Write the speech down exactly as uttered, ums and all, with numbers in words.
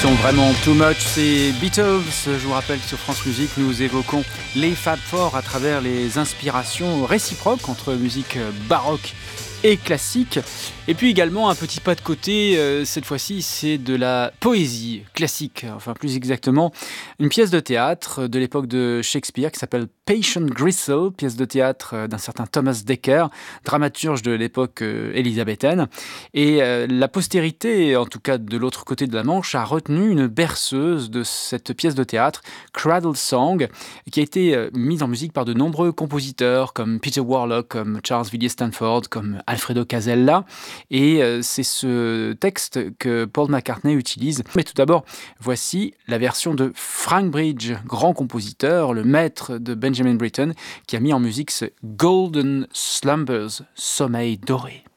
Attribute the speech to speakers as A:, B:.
A: sont vraiment too much, c'est Beatles. Je vous rappelle que sur France Musique, nous évoquons les Fab Four à travers les inspirations réciproques entre musique baroque et classique. Et puis également un petit pas de côté, euh, cette fois-ci c'est de la poésie classique, enfin plus exactement une pièce de théâtre de l'époque de Shakespeare qui s'appelle Patient Gristle, pièce de théâtre d'un certain Thomas Dekker, dramaturge de l'époque euh, élisabéthaine. Et euh, la postérité, en tout cas de l'autre côté de la Manche, a retenu une berceuse de cette pièce de théâtre, Cradle Song, qui a été euh, mise en musique par de nombreux compositeurs comme Peter Warlock, comme Charles Villiers Stanford, comme Alfredo Casella. Et euh, c'est ce texte que Paul McCartney utilise. Mais tout d'abord, voici la version de Frank Bridge, grand compositeur, le maître de Benjamin Britten, qui a mis en musique ce Golden Slumbers, sommeil doré.